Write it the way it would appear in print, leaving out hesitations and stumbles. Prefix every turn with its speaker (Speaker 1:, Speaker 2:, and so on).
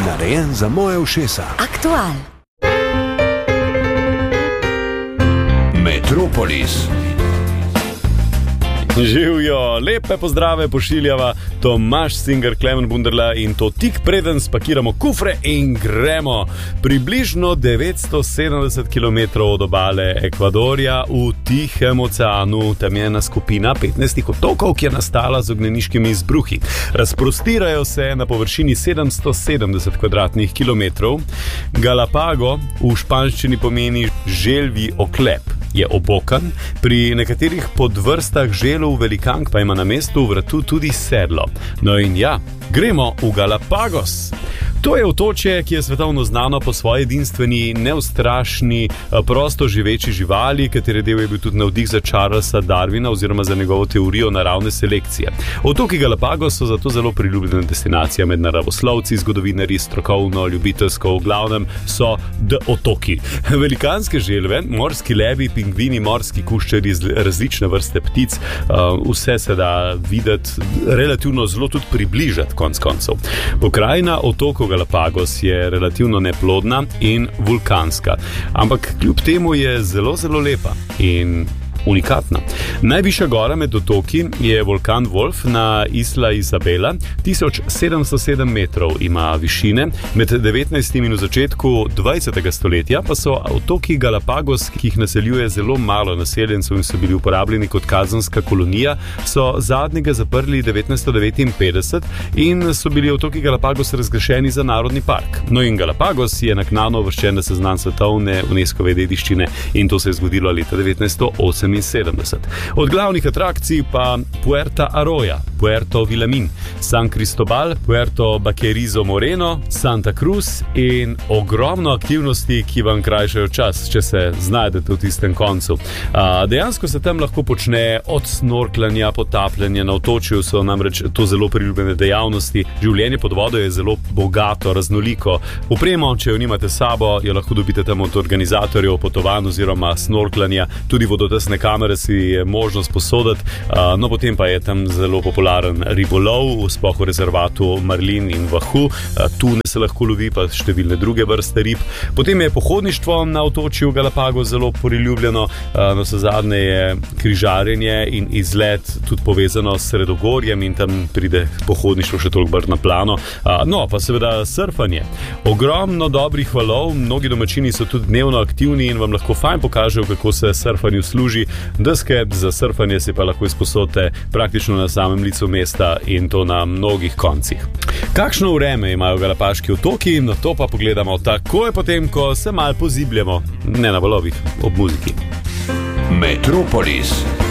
Speaker 1: narejen za moje ušesa.
Speaker 2: Aktual.
Speaker 1: Metropolis.
Speaker 3: Živjo, lepe pozdrave pošiljava Tomaž Singer, Klemen Bunderla in to tik preden spakiramo kufre in gremo. Približno 970 km od obale Ekvadorja v Tihem oceanu, tam je ena skupina 15 otokov, ki je nastala z ognjeniškimi izbruhi. Razprostirajo se na površini 770 kvadratnih kilometrov. Galapago v španščini pomeni želvji oklep. Je obokan, pri nekaterih podvrstah želv velikank pa ima na mestu vratu tudi sedlo. No in ja, gremo v Galapagos. To je otočje, ki je svetovno znano po svoji edinstveni, neustrašni, prosto živeči živali, katere del je bil tudi navdih za Charlesa Darwina oziroma za njegovo teorijo naravne selekcije. Otoki Galapagos so zato zelo priljubljena destinacija med naravoslovci, zgodovinarji, strokovno, ljubiteljsko, v glavnem so otoki. Velikanske želve, morski levi, pingvini, morski kuščari, različne vrste ptic, vse se da videti, relativno zelo tudi približati konc koncev. Pokrajina otokov Galapagos je relativno neplodna in vulkanska, ampak kljub temu je zelo, zelo lepa in unikatna. Najvišja gora med otoki je vulkan Wolf na Isla Isabela, 1707 metrov ima višine, med 19. in v začetku 20. stoletja pa so otoki Galapagos, ki jih naseljuje zelo malo naseljencev in so bili uporabljeni kot kazenska kolonija, so zadnjega zaprli 1959 in so bili otoki Galapagos razglašeni za narodni park. No in Galapagos je naknadno uvrščen na seznam svetovne UNESCO-ve dediščine in to se je zgodilo leta 1978. Od glavnih atrakcij pa Puerto Arroyo, Puerto Vilamin, San Cristobal, Puerto Baquerizo Moreno, Santa Cruz in ogromno aktivnosti, ki vam krajšajo čas, če se znajdete v tistem koncu. Dejansko se tam lahko počne od snorklanja, potapljanja, na otočju so namreč to zelo priljubljene dejavnosti. Življenje pod vodo je zelo bogato, raznoliko. Opremo, če jo nimate s sabo, jo lahko dobite tam od organizatorjev potovanj oziroma snorklanja, tudi vodotesne kamere si je možno sposoditi, no potem pa je tam zelo popularen ribolov, sploh v rezervatu Marlin in Vahu, tune se lahko lovi, pa številne druge vrste rib. Potem je pohodništvo na otočju Galapagos zelo priljubljeno, navsezadnje je križarjenje in izlet tudi povezano s Sredogorjem in tam pride pohodništvo še toliko bolj na plano. No, pa seveda surfanje. Ogromno dobrih valov, mnogi domačini so tudi dnevno aktivni in vam lahko fajn pokažejo, kako se surfanju služi. Deske za surfanje si pa lahko izposodite praktično na samem licu mesta in to na mnogih koncih. Kakšno vreme imajo Galapaški otoki? No to pa pogledamo takoj potem, ko se malo pozibljamo, ne na valovih, ob muziki.
Speaker 1: Metropolis.